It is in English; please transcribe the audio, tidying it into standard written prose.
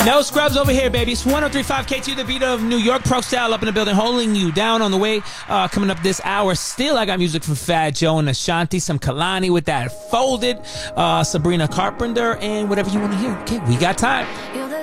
No scrubs over here, baby. It's 103.5 KT, the beat of New York. Pro Style up in the building, holding you down on the way. Coming up this hour, still I got music from Fat Joe and Ashanti, some Kalani with that Folded, Sabrina Carpenter, and whatever you want to hear. Okay, we got time.